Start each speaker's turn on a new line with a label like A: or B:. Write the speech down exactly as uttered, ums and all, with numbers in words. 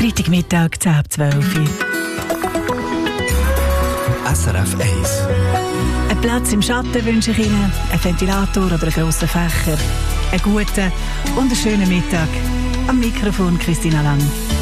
A: Freitagmittag, zehn ab zwölf.
B: S R F eins.
A: Einen Platz im Schatten wünsche ich Ihnen, einen Ventilator oder einen grossen Fächer, einen guten und einen schönen Mittag. Am Mikrofon Christina Lang.